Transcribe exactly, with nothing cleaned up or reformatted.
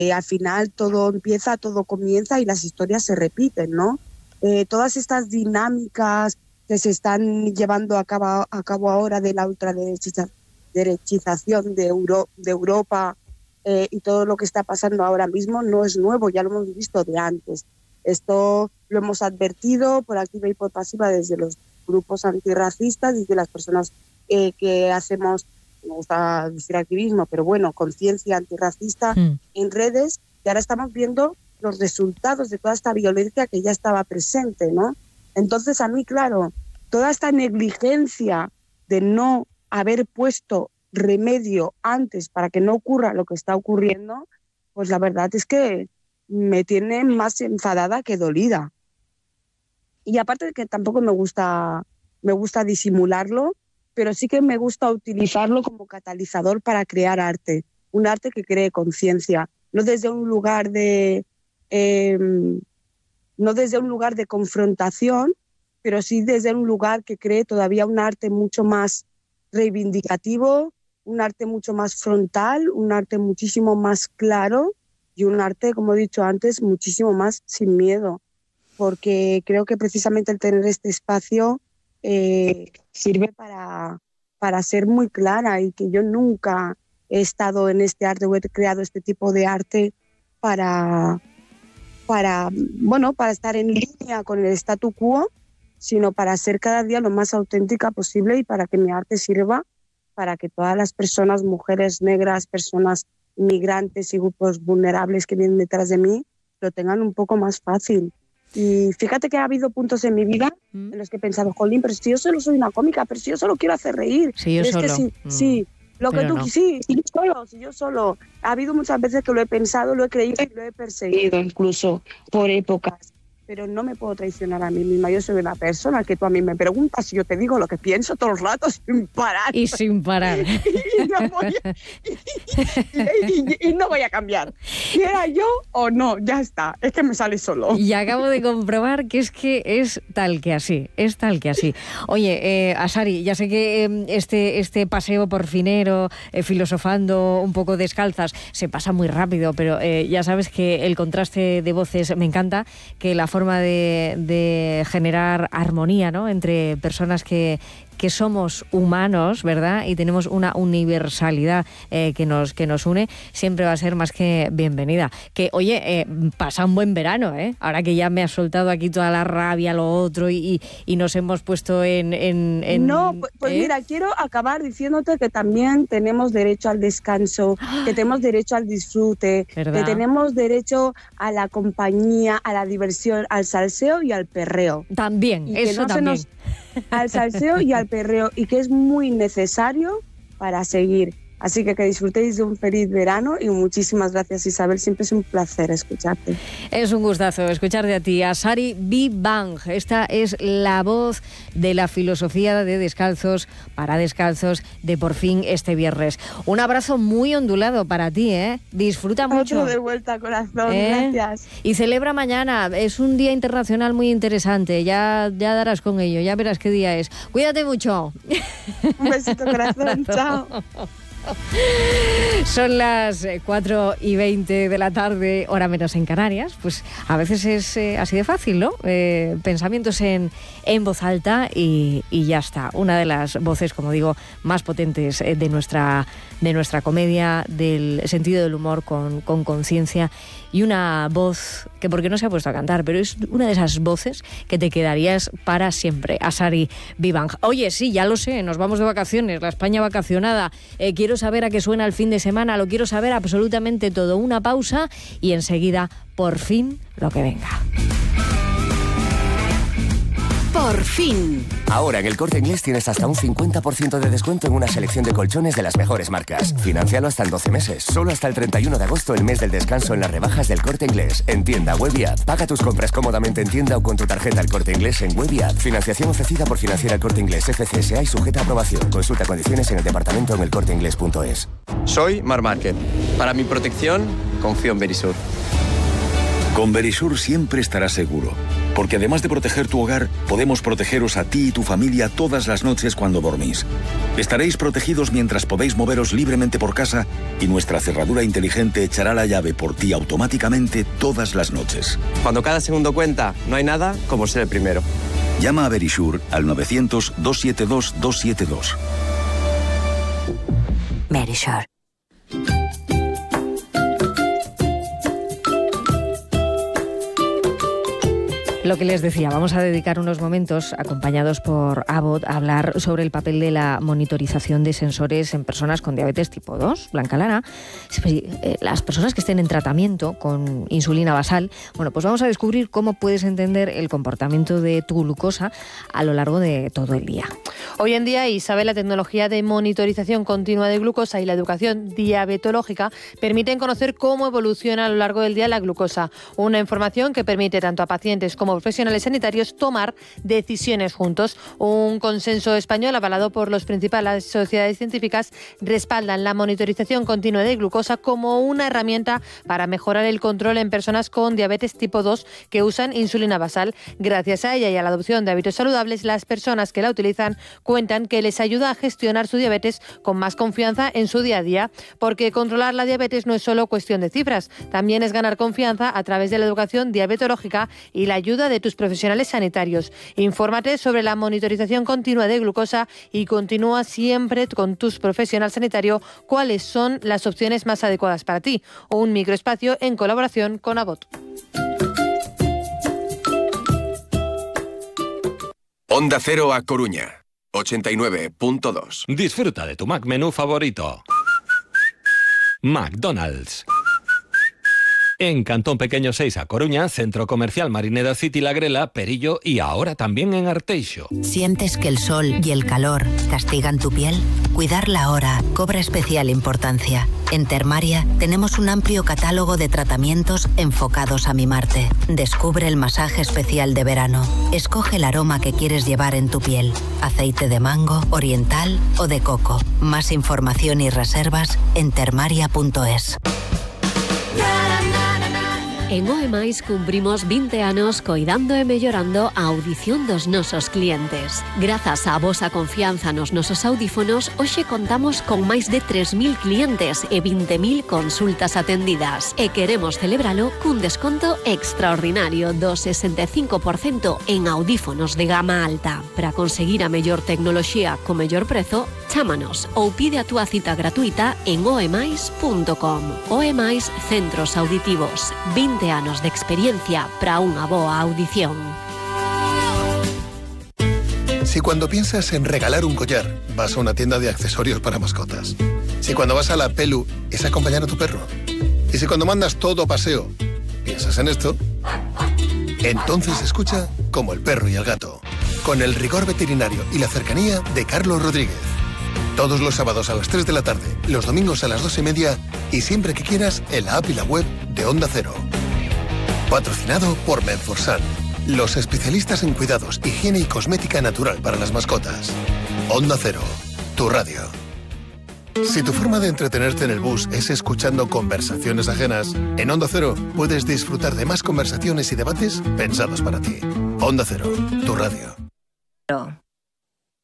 eh, al final todo empieza, todo comienza y las historias se repiten, ¿no? Eh, todas estas dinámicas que se están llevando a cabo, a cabo ahora de la ultraderechización de, Euro, de Europa eh, y todo lo que está pasando ahora mismo no es nuevo, ya lo hemos visto de antes. Esto lo hemos advertido por activa y por pasiva desde los grupos antirracistas, desde las personas eh, que hacemos, me gusta decir activismo, pero bueno, conciencia antirracista mm. en redes, y ahora estamos viendo los resultados de toda esta violencia que ya estaba presente, ¿no? Entonces, a mí, claro, toda esta negligencia de no haber puesto remedio antes para que no ocurra lo que está ocurriendo, pues la verdad es que me tiene más enfadada que dolida. Y aparte de que tampoco me gusta, me gusta disimularlo, pero sí que me gusta utilizarlo como catalizador para crear arte, un arte que cree conciencia, no desde un lugar de eh, no desde un lugar de confrontación, pero sí desde un lugar que cree todavía un arte mucho más reivindicativo, un arte mucho más frontal, un arte muchísimo más claro y un arte, como he dicho antes, muchísimo más sin miedo, porque creo que precisamente el tener este espacio eh, sirve para, para ser muy clara, y que yo nunca he estado en este arte o he creado este tipo de arte para, para, bueno, para estar en línea con el statu quo, sino para ser cada día lo más auténtica posible y para que mi arte sirva para que todas las personas, mujeres negras, personas migrantes y grupos vulnerables que vienen detrás de mí, lo tengan un poco más fácil. Y fíjate que ha habido puntos en mi vida mm. en los que he pensado, jolín, pero si yo solo soy una cómica, pero si yo solo quiero hacer reír. Sí, yo es solo. Que sí, mm. sí, lo pero que tú, no. sí, si yo solo, si yo solo. Ha habido muchas veces que lo he pensado, lo he creído y lo he perseguido incluso por épocas. Pero no me puedo traicionar a mí misma. Yo soy una persona que tú a mí me preguntas y yo te digo lo que pienso todo el rato sin parar. Y sin parar. y, no voy a, y, y, y, y no voy a cambiar. Quiera yo o no, ya está. Es que me sale solo. Y acabo de comprobar que es que es tal que así. Es tal que así. Oye, eh, Asari, ya sé que eh, este, este paseo por Finero, eh, filosofando un poco descalzas, se pasa muy rápido, pero eh, ya sabes que el contraste de voces me encanta, que la forma de, de generar armonía, ¿no?, entre personas que, que somos humanos, ¿verdad?, y tenemos una universalidad eh, que nos que nos une, siempre va a ser más que bienvenida. Que, oye, eh, pasa un buen verano, ¿eh? Ahora que ya me has soltado aquí toda la rabia, lo otro, y, y, y nos hemos puesto en... en, en no, pues, pues ¿eh? mira, quiero acabar diciéndote que también tenemos derecho al descanso, que tenemos derecho al disfrute, ¿verdad?, que tenemos derecho a la compañía, a la diversión, al salseo y al perreo. También, y eso no también. Nos, al salseo y al perreo, y que es muy necesario para seguir. Así que que disfrutéis de un feliz verano y muchísimas gracias, Isabel. Siempre es un placer escucharte. Es un gustazo escucharte a ti, Asari Bibang. Esta es la voz de la filosofía de Descalzos para Descalzos de Por Fin este viernes. Un abrazo muy ondulado para ti, ¿eh? Disfruta mucho. Otro de vuelta, corazón. ¿Eh? Gracias. Y celebra mañana. Es un día internacional muy interesante. Ya, ya darás con ello. Ya verás qué día es. Cuídate mucho. Un besito, corazón. Chao. Son las cuatro y veinte de la tarde, hora menos en Canarias. Pues a veces es eh, así de fácil, ¿no? Eh, pensamientos en, en voz alta y, y ya está. Una de las voces, como digo, más potentes de nuestra, de nuestra comedia, del sentido del humor con con conciencia, y una voz que, porque no se ha puesto a cantar, pero es una de esas voces que te quedarías para siempre. Asari Bibang. Oye, sí, ya lo sé, nos vamos de vacaciones, la España vacacionada. Eh, quiero saber a qué suena el fin de semana, lo quiero saber absolutamente todo. Una pausa y enseguida, por fin, lo que venga. Por fin. Ahora en El Corte Inglés tienes hasta un cincuenta por ciento de descuento en una selección de colchones de las mejores marcas. Financialo hasta en doce meses, solo hasta el treinta y uno de agosto, el mes del descanso en las rebajas del Corte Inglés. En tienda, web y app. Paga tus compras cómodamente en tienda o con tu tarjeta El Corte Inglés en web y app. Financiación ofrecida por Financiera El Corte Inglés F C S A y sujeta a aprobación. Consulta condiciones en el departamento en el corte inglés punto es. Soy Mar Márquez. Para mi protección, confío en Verisur. Con Verisur siempre estarás seguro. Porque además de proteger tu hogar, podemos protegeros a ti y tu familia todas las noches cuando dormís. Estaréis protegidos mientras podéis moveros libremente por casa y nuestra cerradura inteligente echará la llave por ti automáticamente todas las noches. Cuando cada segundo cuenta, no hay nada como ser el primero. Llama a Verisure al novecientos, doscientos setenta y dos, doscientos setenta y dos. Verisure. Lo que les decía, vamos a dedicar unos momentos, acompañados por Abbott, a hablar sobre el papel de la monitorización de sensores en personas con diabetes tipo dos. Blanca Lara, las personas que estén en tratamiento con insulina basal, bueno, pues vamos a descubrir cómo puedes entender el comportamiento de tu glucosa a lo largo de todo el día. Hoy en día, Isabel, la tecnología de monitorización continua de glucosa y la educación diabetológica permiten conocer cómo evoluciona a lo largo del día la glucosa, una información que permite tanto a pacientes como profesionales sanitarios tomar decisiones juntos. Un consenso español avalado por las principales sociedades científicas respaldan la monitorización continua de glucosa como una herramienta para mejorar el control en personas con diabetes tipo dos que usan insulina basal. Gracias a ella y a la adopción de hábitos saludables, las personas que la utilizan cuentan que les ayuda a gestionar su diabetes con más confianza en su día a día, porque controlar la diabetes no es solo cuestión de cifras, también es ganar confianza a través de la educación diabetológica y la ayuda de tus profesionales sanitarios. Infórmate sobre la monitorización continua de glucosa y continúa siempre con tu profesional sanitario cuáles son las opciones más adecuadas para ti. O un microespacio en colaboración con Abbott. Onda Cero a Coruña, ochenta y nueve punto dos. Disfruta de tu Mac menú favorito. McDonald's. En Cantón Pequeño seis a Coruña, Centro Comercial Marineda City La Grela, Perillo y ahora también en Arteixo. ¿Sientes que el sol y el calor castigan tu piel? Cuidarla ahora cobra especial importancia. En Termaria tenemos un amplio catálogo de tratamientos enfocados a mimarte. Descubre el masaje especial de verano. Escoge el aroma que quieres llevar en tu piel. Aceite de mango, oriental o de coco. Más información y reservas en termaria punto es. En Oemais cumprimos veinte anos coidando e mellorando a audición dos nosos clientes. Grazas á vosa confianza nos nosos audífonos, hoxe contamos con máis de tres mil clientes e vinte mil consultas atendidas. E queremos celebralo cun desconto extraordinario do sesenta e cinco por cento en audífonos de gama alta. Para conseguir a mellor tecnoloxía co mellor prezo, chámanos ou pide a túa cita gratuita en oemais punto com. Oemais Centros Auditivos. veinte anos de experiencia para unha boa audición. Si cuando piensas en regalar un collar, vas a una tienda de accesorios para mascotas. Si cuando vas a la Pelu, es acompañar a tu perro. Y si cuando mandas todo a paseo, piensas en esto, entonces escucha Como el perro y el gato, con el rigor veterinario y la cercanía de Carlos Rodríguez. Todos los sábados a las tres de la tarde, los domingos a las dos y media y siempre que quieras en la app y la web de Onda Cero. Patrocinado por Menforsan, los especialistas en cuidados, higiene y cosmética natural para las mascotas. Onda Cero, tu radio. Si tu forma de entretenerte en el bus es escuchando conversaciones ajenas, en Onda Cero puedes disfrutar de más conversaciones y debates pensados para ti. Onda Cero, tu radio.